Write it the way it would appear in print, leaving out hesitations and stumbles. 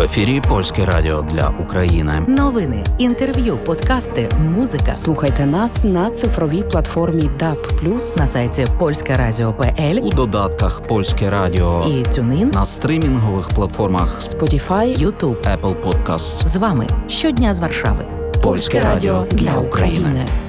ефірі Польське радіо для України. Новини, інтерв'ю, подкасти, музика. Слухайте нас на цифровій платформі DAB+, на сайті polskeradio.pl, У додатках Польське радіо і TuneIn, на стрімінгових платформах Spotify, YouTube. Apple Podcasts. З вами щодня з Варшави. Польське радіо для України.